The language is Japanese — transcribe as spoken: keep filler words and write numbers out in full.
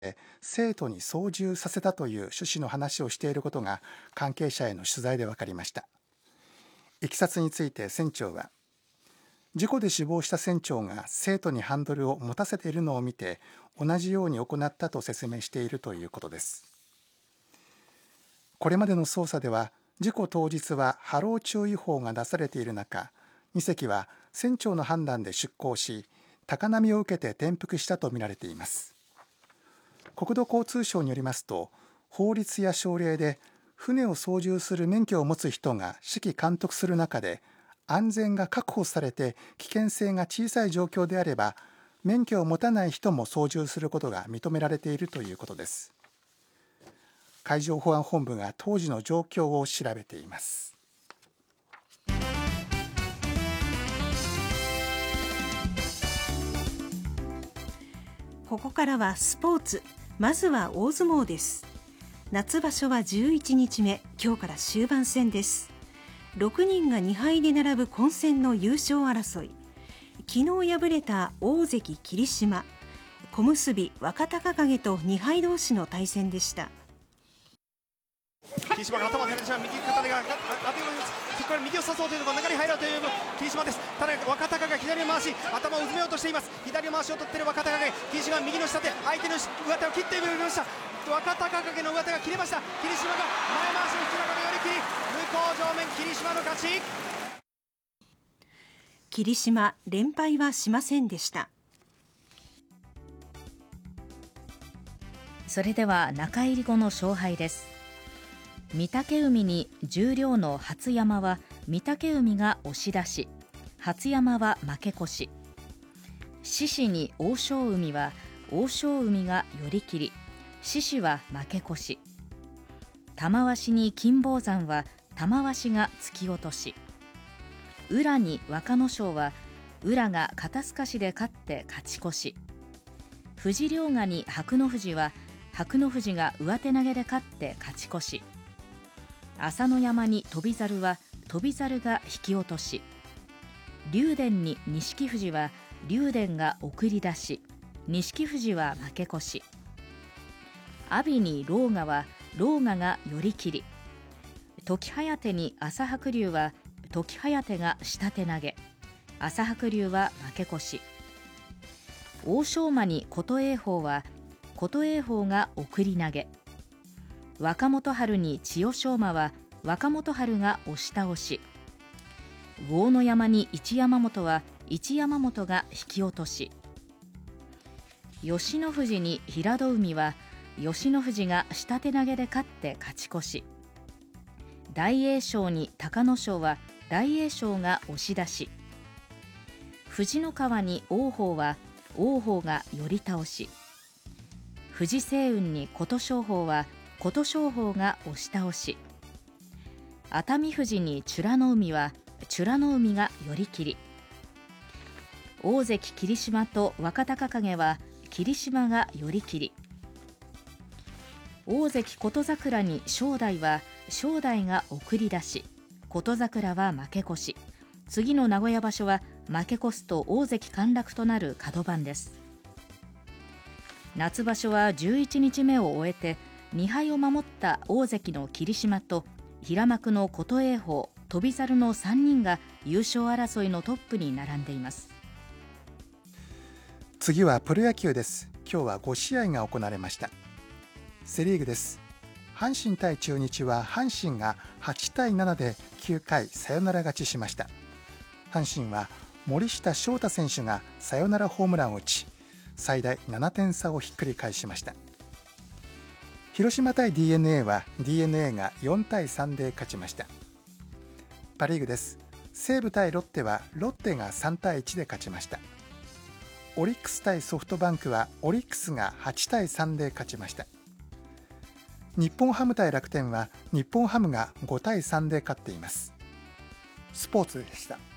生徒に操縦させたという趣旨の話をしていることが関係者への取材で分かりました。いきさつについて船長は、事故で死亡した船長が生徒にハンドルを持たせているのを見て同じように行ったと説明しているということです。これまでの捜査では、事故当日は波浪注意報が出されている中、に隻は船長の判断で出港し、高波を受けて転覆したとみられています。国土交通省によりますと、法律や省令で船を操縦する免許を持つ人が指揮監督する中で、安全が確保されて危険性が小さい状況であれば、免許を持たない人も操縦することが認められているということです。海上保安本部が当時の状況を調べています。 ここからはスポーツ。まずは大相撲です。夏場所はじゅういちにちめ、今日から終盤戦です。ろくにんがにはいで並ぶ混戦の優勝争い。昨日敗れた大関霧島、小結若隆景とにはい同士の対戦でした。 霧島が頭を狙ってしまう、右肩が当てようです。そこから右を刺そうというのが中に入ろうという霧島です。ただ若隆が左を回し、頭をうずめようとしています。左回しを取っている若隆景、霧島が右の下手、相手の上手を切ってみました。若隆景の上手が切れました。霧島が前回しの引き中で寄り切り、向こう正面霧島の勝ち。 霧島、連敗はしませんでした。 それでは中入り後の勝敗です。御嶽海に十両の初山は御嶽海が押し出し、初山は負け越し。獅子に欧勝海は欧勝海が寄り切り、獅子は負け越し。玉鷲に金峰山は玉鷲が突き落とし。宇良に若ノ勝は宇良が肩すかしで勝って勝ち越し。富士凌駕に白乃富士は白乃富士が上手投げで勝って勝ち越し。朝乃山に翔猿は翔猿が引き落とし。竜電に錦富士は竜電が送り出し、錦富士は負け越し。阿炎に狼雅は狼雅が寄り切り。時疾に朝白龍は時疾が下手投げ、朝白龍は負け越し。欧勝馬に琴栄鵬は琴栄鵬が送り投げ。若元春に千代翔馬は若元春が押し倒し。豪ノ山に一山本は一山本が引き落とし。吉野富士に平戸海は吉野富士が下手投げで勝って勝ち越し。大栄翔に隆の勝は大栄翔が押し出し。富士の川に王鵬は王鵬が寄り倒し。富士青雲に琴勝峰は琴勝峰が押し倒し。熱海富士に美ノ海は美ノ海が寄り切り。大関霧島と若隆景は霧島が寄り切り。大関琴櫻に正代は正代が送り出し、琴櫻は負け越し。次の名古屋場所は負け越すと大関陥落となる角番です。夏場所はじゅういちにちめを終えてにはいを守った大関の霧島と平幕の琴栄鵬、翔猿のさんにんが優勝争いのトップに並んでいます。 次はプロ野球です。今日はごしあいが行われました。セリーグです。阪神対中日は阪神がはちたいななできゅうかいサヨナラ勝ちしました。阪神は森下翔太選手がサヨナラホームランを打ち、最大ななてん差をひっくり返しました。広島対 ディーエヌエー は ディーエヌエー がよんたいさんで勝ちました。パリーグです。西武対ロッテはロッテがさんたいいちで勝ちました。オリックス対ソフトバンクはオリックスがはちたいさんで勝ちました。日本ハム対楽天は日本ハムがごたいさんで勝っています。スポーツでした。